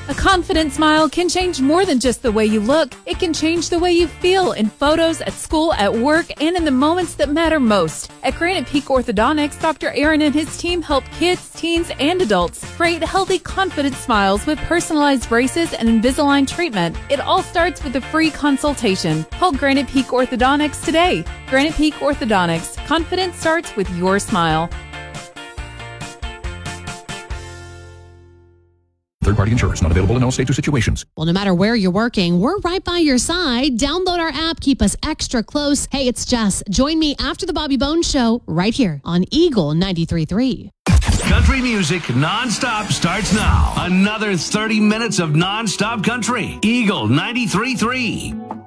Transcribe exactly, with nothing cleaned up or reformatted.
A confident smile can change more than just the way you look. It can change the way you feel in photos, at school, at work, and in the moments that matter most. At Granite Peak Orthodontics, Doctor Aaron and his team help kids, teens, and adults create healthy, confident smiles with personalized braces and Invisalign treatment. It all starts with a free consultation. Call Granite Peak Orthodontics today. Granite Peak Orthodontics. Confidence starts with your smile. Third-party insurance not available in all states or situations. Well, no matter where you're working, we're right by your side. Download our app. Keep us extra close. Hey, it's Jess. Join me after the Bobby Bones Show right here on Eagle ninety-three point three. Country music nonstop starts now. Another thirty minutes of nonstop country. Eagle ninety-three point three.